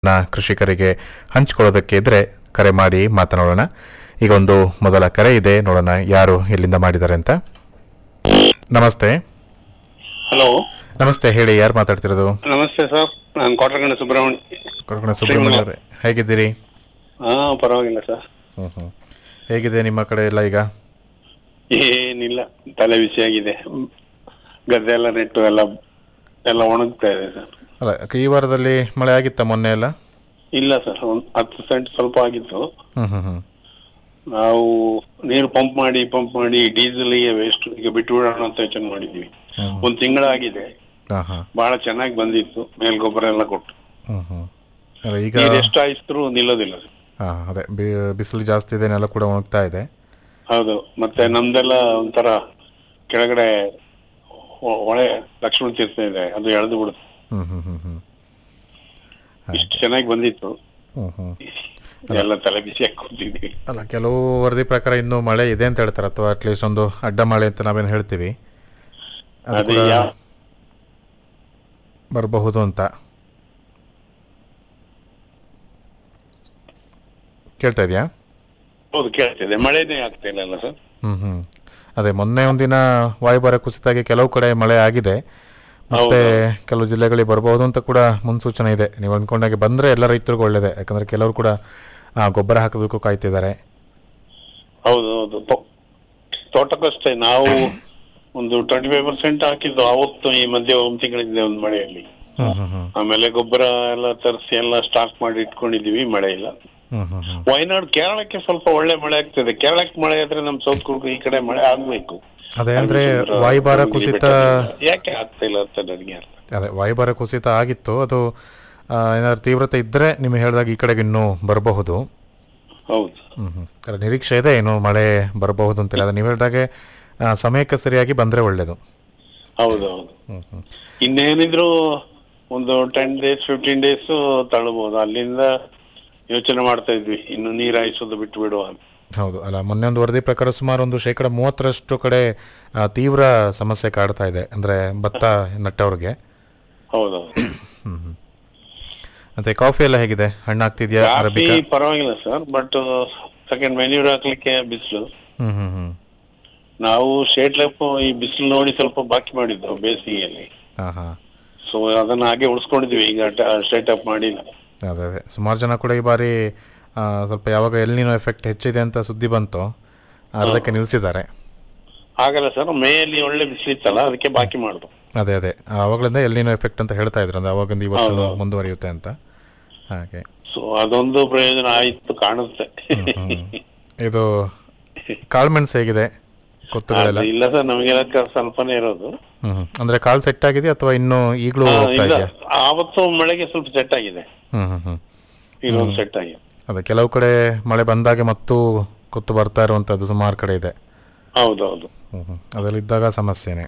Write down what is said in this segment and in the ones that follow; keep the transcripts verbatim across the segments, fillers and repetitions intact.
ನ ಕೃಷಿಕರಿಗೆ ಹಂಚಿಕೊಳ್ಳೋದಕ್ಕೆ ಇದ್ರೆ ಕರೆ ಮಾಡಿ ಮಾತನಾಡೋಣ. ಈಗ ಒಂದು ಮೊದಲ ಕರೆ ಇದೆ, ನೋಡೋಣ ಯಾರು ಎಲ್ಲಿಂದ ಮಾಡಿದ್ದಾರೆ ಅಂತ. ನಮಸ್ತೆ. ಹಲೋ, ನಮಸ್ತೆ, ಹೇಳಿ, ಯಾರು ಮಾತಾಡ್ತಿರೋದು? ನಮಸ್ತೆ ಸರ್, ನಾನು ಕೋಟರಗಂಡ ಸುಬ್ರಹ್ಮಣ್ಯ. ಕೊರಗಣ ಸುಬ್ರಹ್ಮಣ್ಯ ಅವರೇ, ಹೇಗಿದ್ದೀರಿ? ಹಾ, ಪರವಾಗಿಲ್ಲ ಸರ್. ಹ್ಮ್ ಹ್ಮ್ ಹೇಗಿದೆ ನಿಮ್ಮ ಕಡೆ ಎಲ್ಲ ಈಗ? ಏನಿಲ್ಲ, ತಲೆ ಬಿಸಿಯಾಗಿದೆ. ಗದ್ದೆ ಎಲ್ಲ ನೆಟ್ಟು ಎಲ್ಲ ಎಲ್ಲ ಒಣಗ್ತಾ ಇದೆ ಸರ್. ಅಲ್ಲ, ಈ ವಾರದಲ್ಲಿ ಮಳೆ ಆಗಿತ್ತ ಮೊನ್ನೆ ಎಲ್ಲ? ಇಲ್ಲ ಸರ್, ಒಂದ್ ಹತ್ತು ಸೆಂಟ್ ಸ್ವಲ್ಪ ಆಗಿತ್ತು. ಹ್ಮ್ ಹ್ಮ್ ಹ್ಮ್ ನಾವು ನೀರು ಪಂಪ್ ಮಾಡಿ ಪಂಪ್ ಮಾಡಿ ಡೀಸೆಲ್ ವೇಸ್ಟ್ ಈಗ ಬಿಟ್ಟು ಬಿಡೋಣ ಅಂತ ಯೋಚನೆ ಮಾಡಿದ್ವಿ. ಒಂದ್ ತಿಂಗಳಾಗಿದೆ, ಹಾ ಹಾ ಬಹಳ ಚೆನ್ನಾಗಿ ಬಂದಿತ್ತು, ಮೇಲ್ ಗೊಬ್ಬರ ಎಲ್ಲ ಕೊಟ್ಟು. ಹ್ಮ್ ಹ್ಮ್ ಅಲ್ಲ, ಈಗ ನೀರು ಎಷ್ಟು ಹಾಯಿಸಿದ್ರು ನಿಲ್ಲೋದಿಲ್ಲ ಸರ್. ಹಾ ಅದೇ ಬಿ- ಬಿಸಿಲು ಜಾಸ್ತಿ ಇದೆ, ನೆಲ ಕೂಡ ಒಣಗ್ತಾ ಇದೆ. ಹೌದು, ಮತ್ತೆ ನಮ್ದೆಲ್ಲ ಒಂಥರ ಕೆಳಗಡೆ ಹೊ- ಹೊಳೆ ಲಕ್ಷ್ಮಣ ತೀರ್ಥ ಇದೆ, ಅದು ಎಳೆದು ಬಿಡುತ್ತೆ. ಹ್ಮ್ ಹ್ಮ್ ಹ್ಮ್ ಹ್ಮ್ ಇಷ್ಟು ಚೆನ್ನಾಗಿ ಬಂದಿತ್ತು, ಹ್ಮ್ ಹ್ಮ್ ಎಲ್ಲ ತಲೆ ಬಿಸಿ ಹಾಕೊತಿದ್ವಿ. ಅಲ್ಲ, ಕೆಲವು ವರದಿ ಪ್ರಕಾರ ಇನ್ನೂ ಮಳೆ ಇದೆ ಅಂತ ಹೇಳ್ತಾರೆ, ಅಥವಾ ಅಟ್ಲೀಸ್ಟ್ ಒಂದು ಅಡ್ಡ ಮಳೆ ಅಂತ ನಾವೇನು ಹೇಳ್ತೀವಿ, ಅದು ಅದೇ ಕೂಡ ಯಾ- ಬರಬಹುದು ಅಂತ ಕೇಳ್ತಾ ಇದೆಯಾ? ಹೌದು, ಕೇಳ್ತಿದೆ, ಮಳೆನೇ ಆಗ್ತಾ ಇಲ್ಲ ಸರ್. ಹ್ಮ್ ಹ್ಮ್ ಅದೇ ಮೊನ್ನೆ ಒಂದಿನ ವಾಯುಭಾರ ಕುಸಿತಾಗಿ ಕೆಲವು ಕಡೆ ಮಳೆ ಆಗಿದೆ, ಮತ್ತೆ ಕೆಲವು ಜಿಲ್ಲೆಗಳಿಗೆ ಬರಬಹುದು ಅಂತ ಕೂಡ ಮುನ್ಸೂಚನೆ ಇದೆ. ನೀವು ಅಂದ್ಕೊಂಡಾಗೆ ಬಂದ್ರೆ ಎಲ್ಲ ರೈತರಿಗೂ ಒಳ್ಳೇದೆ, ಯಾಕಂದ್ರೆ ಕೆಲವರು ಕೂಡ ಆ, ಗೊಬ್ಬರ ಹಾಕೋದಕ್ಕೂ ಕಾಯ್ತಿದ್ದಾರೆ. ಹೌದು ಹೌದು, ತೋ- ತೋಟಕ್ಕಷ್ಟೇ ನಾವು ಒಂದು ಟ್ವೆಂಟಿ ಫೈವ್ ಪರ್ಸೆಂಟ್ ಹಾಕಿದ್ದು ಅವತ್ತು, ಈ ಮಧ್ಯೆ ಒಂದ್ ತಿಂಗಳಿಂದ ಒಂದು ಮಳೆಯಲ್ಲಿ. ಹ್ಮ್ ಹ್ಮ್ ಹ್ಮ್ ಆಮೇಲೆ ಗೊಬ್ಬರ ಎಲ್ಲ ತರಿಸಿ ಎಲ್ಲ ಸ್ಟಾಕ್ ಮಾಡಿ ಇಟ್ಕೊಂಡಿದೀವಿ, ಮಳೆ ಇಲ್ಲ. ಹ್ಮ್ ಹ್ಮ್ ಹ್ಮ್ ವಯನಾಡ್ ಕೇರಳಕ್ಕೆ ಸ್ವಲ್ಪ ಒಳ್ಳೆ ಮಳೆ ಆಗ್ತದೆ. ಕೇರಳಕ್ಕೆ ಮಳೆ ಆದ್ರೆ ನಮ್ ಸೌತ್ ಕುರ್ಗ ಈ ಕಡೆ ಮಳೆ ಆಗ್ಬೇಕು. ಅದೇ ಅಂದ್ರೆ ವಾಯುಭಾರ ಕುಸಿತ, ಯಾಕೆ ಆಗ್ತಾ ಇಲ್ಲ ಅಂತ ನನಗೆ ಅರ್ಥ. ಅದೇ ವಾಯುಭಾರ ಕುಸಿತ ಆಗಿತ್ತು, ಅದು ಆ, ಏನಾದ್ರು ತೀವ್ರತೆ ಇದ್ರೆ ನಿಮಗೆ ಹೇಳಿದಾಗ ಈ ಕಡೆಗೆ ಇನ್ನೂ ಬರಬಹುದು. ಹೌದು, ಹ್ಮ್ ಹ್ಮ್ ಅಲ್ಲ, ನಿರೀಕ್ಷೆ ಇದೆ ಇನ್ನು ಮಳೆ ಬರಬಹುದು ಅಂತೇಳಿ. ಅದು ನೀವು ಹೇಳಿದಾಗೆ ಆ, ಸಮಯಕ್ಕೆ ಸರಿಯಾಗಿ ಬಂದ್ರೆ ಒಳ್ಳೇದು. ಹೌದು ಹೌದು. ಹ್ಮ್ ಹ್ಮ್ ಇನ್ನೇನಿದ್ರು ಒಂದು ಟೆನ್ ಡೇಸ್ ಫಿಫ್ಟೀನ್ ಡೇಸ್ ತಳ್ಳಬಹುದು. ಅಲ್ಲಿಂದ ಯೋಚನೆ ಮಾಡ್ತಾ ಇದ್ವಿ, ಇನ್ನು ನೀರ್ ಹಾಯಿಸೋದು ಬಿಟ್ಟು ಬಿಡುವ ಅಂತ. ಹೌದು, ಅಲ್ಲ, ಮೊನ್ನೆ ಒಂದು ವರದಿ ಪ್ರಕಾರ ಸುಮಾರು ಒಂದು ಶೇಕಡ ಮೂವತ್ತರಷ್ಟು ಕಡೆ ಆ, ತೀವ್ರ ಸಮಸ್ಯೆ ಕಾಡ್ತಾ ಇದೆ, ಅಂದ್ರೆ ಭತ್ತ ನಟ್ಟವ್ರಿಗೆ. ಹೌದೌದು. ಹ್ಮ್ ಹ್ಮ್ ಮತ್ತೆ ಕಾಫಿ ಎಲ್ಲ ಹೇಗಿದೆ? ಹಣ್ಣಾಗ್ತಿದ್ಯಾ? Coffee arabica? ಪರವಾಗಿಲ್ಲ ಸರ್, ಬಟ್ ಸೆಕೆಂಡ್ ಮೆನ್ಯೂರ್ ಹಾಕ್ಲಿಕ್ಕೆ ಬಿಸಿಲು. ಹ್ಮ್ ಹ್ಮ್ ಹ್ಮ್ ನಾವು ಸ್ಟೇಟ್ ಲೈಫ್ ಈ ಬಿಸಿಲು ನೋಡಿ ಸ್ವಲ್ಪ ಬಾಕಿ ಮಾಡಿದ್ದು ಬೇಸಿಗೆಯಲ್ಲಿ. ಹಾ ಹಾ ಸೊ ಅದನ್ನ ಹಾಗೆ ಉಳಿಸ್ಕೊಂಡಿದ್ವಿ, ಈಗ ಸ್ಟೇಟ್ ಅಪ್ ಮಾಡಿಲ್ಲ. ಅದೇ ಅದೇ ಸುಮಾರು ಜನ ಕೂಡ ಈ ಬಾರಿ ಆ, ಸ್ವಲ್ಪ ಯಾವಾಗ ಎಲ್ನಿನೋ ಎಫೆಕ್ಟ್ ಹೆಚ್ಚಿದೆ ಅಂತ ಸುದ್ದಿ ಬಂತು, ಅರ್ಧಕ್ಕೆ ನಿಲ್ಲಿಸಿದ್ದಾರೆ. ಆಗಲ್ಲ ಸರ್, ಮೇಯಲ್ಲಿ ಒಳ್ಳೆ ಬಿಸಿಲಿತ್ತಲ್ಲ, ಅದಕ್ಕೆ ಬಾಕಿ ಮಾಡುದು. ಅದೇ ಅದೇ ಆವಾಗಲಿಂದ ಎಲ್ನಿನೋ ಎಫೆಕ್ಟ್ ಅಂತ ಹೇಳ್ತಾ ಇದ್ರು, ಅಂದ್ರೆ ಅವಾಗಿಂದ ಈ ವರ್ಷ ಹೌದು. ಮುಂದುವರಿಯುತ್ತೆ ಅಂತ. ಹಾಗೆ ಸೊ ಅದೊಂದು ಪ್ರಯೋಜನ ಆಯ್ತು ಕಾಣುತ್ತೆ. ಹ್ಮ್. ಇದು ಕಾಳ್ಮೆಣಸು ಹೇಗಿದೆ? ಕೊತ್ತುಗಳೆಲ್ಲ? ಅದು ಇಲ್ಲ ಸರ್, ನಮಗೆಲ್ಲ ಸ್ವಲ್ಪನೇ ಇರೋದು. ಹ್ಮ್ ಹ್ಮ್ ಅಂದ್ರೆ ಕಾಳು ಸೆಟ್ ಆಗಿದೆಯಾ ಅಥವಾ ಇನ್ನೂ ಈಗಲೂ ಆ, ಹೋಗ್ತಾ ಇಲ್ಲ, ಇದೆಯಾ? ಆವತ್ತು ಮಳೆಗೆ ಸ್ವಲ್ಪ ಸೆಟ್ ಆಗಿದೆ, ಹ್ಮ್ ಹ್ಮ್ ಹ್ಮ್ ಇನ್ನೊಂದು ಸೆಟ್ ಆಗಿದೆ. ಅದೇ ಕೆಲವು ಕಡೆ ಮಳೆ ಬಂದಾಗೆ ಮತ್ತು ಕೊತ್ತು ಬರ್ತಾ ಇರುವಂತದ್ದು ಸುಮಾರು ಕಡೆ ಇದೆ. ಹೌದೌದು. ಹ್ಮ್ ಹ್ಮ್ ಅದರಲ್ಲಿದ್ದಾಗ ಸಮಸ್ಯೆನೆ.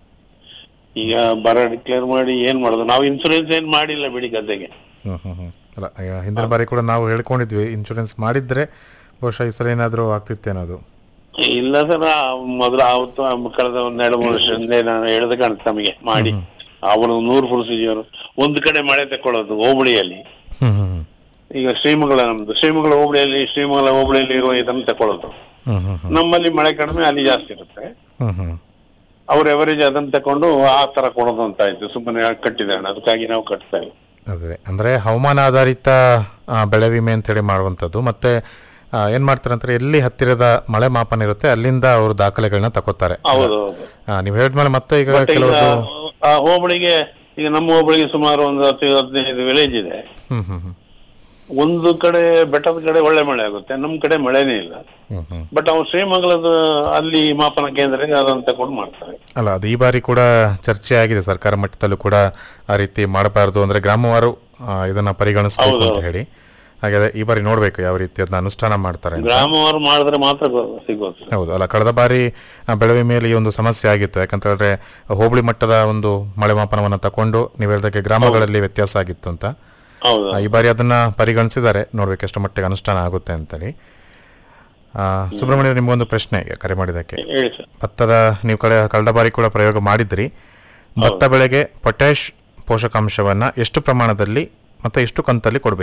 ಈಗ ಬರ ಡಿಕ್ಲೇರ್ ಮಾಡಿ ಏನ್ ಮಾಡೋದು, ನಾವು ಇನ್ಸೂರೆನ್ಸ್ ಏನ್ ಮಾಡಿಲ್ಲ ಬಿಡಿ ಗದ್ದೆಗೆ. ಹ್ಮ್ ಹ್ಮ್ ಹ್ಮ್ ಅಲ್ಲ, ಈಗ ಹಿಂದಿನ ಬಾರಿ ಕೂಡ ನಾವು ಹೇಳ್ಕೊಂಡಿದ್ವಿ, ಇನ್ಶೂರೆನ್ಸ್ ಮಾಡಿದ್ರೆ ಬಹುಶಃ ಈ ಸಲ ಏನಾದರೂ ಆಗ್ತಿತ್ತೇನೋದು. ಇಲ್ಲ ಸರ್, ಮೊದಲು ಆವತ್ತು ಆ ಕಳೆದ ಒಂದ್ ಎರಡು ಮೂರು ವರ್ಷದಿಂದ ನಾನು ಹೇಳ್ದೆ ಕಾಣುತ್ತೆ ನಮಗೆ ಮಾಡಿ. ಅವನು ನೂರು ಪ್ರೊಸೀಜರ್, ಒಂದು ಕಡೆ ಮಳೆ ತಕೊಳ್ಳೋದು ಹೋಬಳಿಯಲ್ಲಿ. ಹ್ಮ್ ಹ್ಮ್ ಈಗ ಶ್ರೀಮಂಗಲ ನಮ್ದು, ಶ್ರೀಮಂಗಲ ಹೋಬಳಿಯಲ್ಲಿ ಶ್ರೀಮಂಗಲ ಹೋಬಳಿಯಲ್ಲಿ ಇರುವ ಇದನ್ನು ತಕೊಳ್ಳೋದು. ಹ್ಮ್ ಹ್ಮ್ ಹ್ಮ್ ನಮ್ಮಲ್ಲಿ ಮಳೆ ಕಡಿಮೆ, ಅಲ್ಲಿ ಜಾಸ್ತಿ ಇರುತ್ತೆ. ಹ್ಮ್ ಹ್ಮ್ ಅವ್ರ ಎವರೇಜ್ ಅದನ್ನ ತಕೊಂಡು ಆ ತರ ಕೊಡೋದು ಅಂತ ಆಯ್ತು. ಸುಮ್ಮನೆ ಕಟ್ಟಿದೆ ಹಣ, ಅದಕ್ಕಾಗಿ ನಾವು ಕಟ್ತಾ ಇಲ್ಲ. ಅದೇ ಅಂದ್ರೆ ಹವಾಮಾನ ಆಧಾರಿತ ಆ, ಬೆಳೆ ವಿಮೆ ಅಂತೇಳಿ ಮಾಡುವಂಥದ್ದು. ಮತ್ತೆ ಆ, ಏನ್ ಮಾಡ್ತಾರೆ ಅಂದ್ರೆ ಎಲ್ಲಿ ಹತ್ತಿರದ ಮಳೆ ಮಾಪನ ಇರುತ್ತೆ ಅಲ್ಲಿಂದ ಅವರು ದಾಖಲೆಗಳನ್ನ ತಗೋತಾರೆ. ಹೌದೌದು. ನೀವು ಹೇಳಿದ್ಮೇಲೆ ಮತ್ತೆ ಈಗ ಬಟ್ ಈಗ ಕೆಲವರು ಆ ಹೋಬಳಿಗೆ, ಈಗ ನಮ್ಮ ಹೋಬಳಿಗೆ ಸುಮಾರು ಒಂದು ಹತ್ತು ಹದಿನೈದು ವಿಲೇಜ್ ಇದೆ. ಹ್ಮ್ ಹ್ಮ್ ಹ್ಮ್ ಒಂದು ಕಡೆ ಬೆಟ್ಟದ ಕಡೆ ಒಳ್ಳೆ ಮಳೆ ಆಗುತ್ತೆ, ನಮ್ ಕಡೆ ಮಳೆನೇ ಇಲ್ಲ. ಹ್ಮ್ ಹ್ಮ್ ಬಟ್ ಅವ್ರು ಶ್ರೀಮಂಗಲದ ಅಲ್ಲಿ ಮಾಪನ ಕೇಂದ್ರಕ್ಕೆ ಅದನ್ನ ತಗೊಂಡು ಮಾಡ್ತಾರೆ. ಅಲ್ಲ, ಅದು ಈ ಬಾರಿ ಕೂಡ ಚರ್ಚೆ ಆಗಿದೆ ಸರ್ಕಾರ ಮಟ್ಟದಲ್ಲೂ ಕೂಡ, ಆ ರೀತಿ ಮಾಡಬಾರ್ದು, ಅಂದ್ರೆ ಗ್ರಾಮವಾರು ಆ, ಇದನ್ನ ಪರಿಗಣಿಸಬೇಕು ಅಂತ ಹೇಳಿ. ಹಾಗಾದ್ರೆ ಈ ಬಾರಿ ನೋಡ್ಬೇಕು ಯಾವ ರೀತಿ ಅದನ್ನ ಅನುಷ್ಠಾನ ಮಾಡ್ತಾರೆ ಅಂತ. ಗ್ರಾಮವಾರು ಮಾಡಿದ್ರೆ ಮಾತ್ರ ಸಿಗೋದು. ಹೌದು, ಅಲ್ಲ, ಕಳೆದ ಬಾರಿ ಆ, ಬೆಳೆ ವಿಮೆಯಲ್ಲಿ ಒಂದು ಸಮಸ್ಯೆ ಆಗಿತ್ತು, ಯಾಕಂತ ಹೇಳಿದ್ರೆ ಹೋಬಳಿ ಮಟ್ಟದ ಒಂದು ಮಳೆ ಮಾಪನವನ್ನ ತಕೊಂಡು ನೀವು ಹೇಳಿದಾಗೆ ಗ್ರಾಮಗಳಲ್ಲಿ ವ್ಯತ್ಯಾಸ ಆಗಿತ್ತು ಅಂತ. ಹೌದು, ಆ, ಈ ಬಾರಿ ಅದನ್ನ ಪರಿಗಣಿಸಿದ್ದಾರೆ, ನೋಡ್ಬೇಕು ಎಷ್ಟು ಮಟ್ಟಿಗೆ ಅನುಷ್ಠಾನ ಆಗುತ್ತೆ ಅಂತೇಳಿ. ಆ, ಸುಬ್ರಹ್ಮಣ್ಯ, ನಿಮ್ಗೊಂದು ಪ್ರಶ್ನೆ ಕರೆ ಮಾಡಿದ್ದಕ್ಕೆ. ಹೇಳಿ ಸರ್. ಭತ್ತದ ನೀವು ಕಳೆ ಕಳೆದ ಬಾರಿ ಕೂಡ ಪ್ರಯೋಗ ಮಾಡಿದ್ರಿ, ಭತ್ತ ಬೆಳೆಗೆ ಪೊಟ್ಯಾಶ್ ಪೋಷಕಾಂಶವನ್ನ ಎಷ್ಟು ಪ್ರಮಾಣದಲ್ಲಿ ಮತ್ತೆ ಎಷ್ಟು ಕಂತಲ್ಲಿ ಕೊಡಬೇಕು?